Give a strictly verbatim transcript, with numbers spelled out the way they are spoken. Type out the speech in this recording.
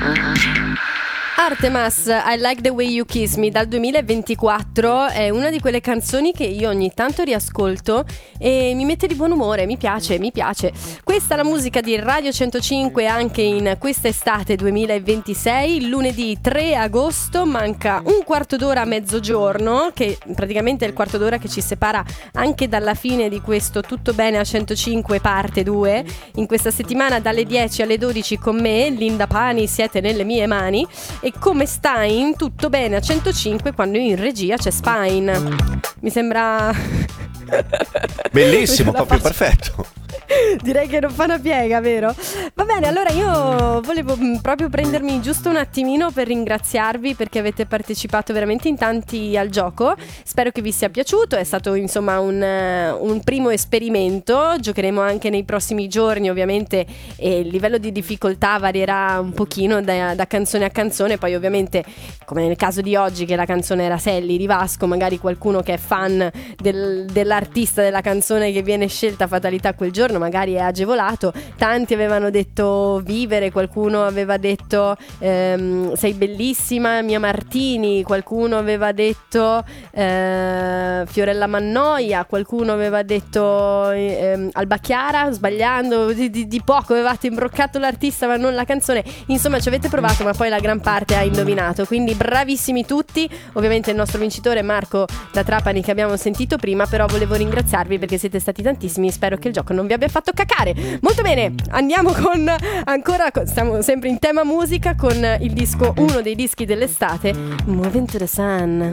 Artemas, I Like the Way You Kiss Me dal duemilaventiquattro è una di quelle canzoni che io ogni tanto riascolto e mi mette di buon umore, mi piace, mi piace. Questa è la musica di Radio centocinque anche in quest'estate duemilaventisei, lunedì tre agosto, manca un quarto d'ora a mezzogiorno, che praticamente è il quarto d'ora che ci separa anche dalla fine di questo Tutto Bene a centocinque parte due. In questa settimana dalle dieci alle dodici con me, Linda Pani, siete nelle mie mani. E come stai? Tutto bene a centocinque quando in regia c'è Spine. Mi sembra bellissimo, proprio perfetto. Direi che non fa una piega, vero? Va bene, allora io volevo proprio prendermi giusto un attimino per ringraziarvi perché avete partecipato veramente in tanti al gioco. Spero che vi sia piaciuto, è stato insomma un, un primo esperimento. Giocheremo anche nei prossimi giorni, ovviamente, e il livello di difficoltà varierà un pochino da, da canzone a canzone. Poi ovviamente, come nel caso di oggi che la canzone era Selli di Vasco, magari qualcuno che è fan del, dell'artista della canzone che viene scelta fatalità quel giorno magari è agevolato. Tanti avevano detto Vivere, qualcuno aveva detto ehm, Sei bellissima, Mia Martini, qualcuno aveva detto eh, Fiorella Mannoia, qualcuno aveva detto eh, Alba Chiara, sbagliando di, di, di poco avevate imbroccato l'artista ma non la canzone. Insomma ci avete provato ma poi la gran parte ha indovinato, quindi bravissimi tutti. Ovviamente il nostro vincitore è Marco da Trapani che abbiamo sentito prima, però volevo ringraziarvi perché siete stati tantissimi. Spero che il gioco non vi abbia fatto cacare. Molto bene, andiamo con ancora, stiamo sempre in tema musica con il disco, uno dei dischi dell'estate, Moving to the Sun.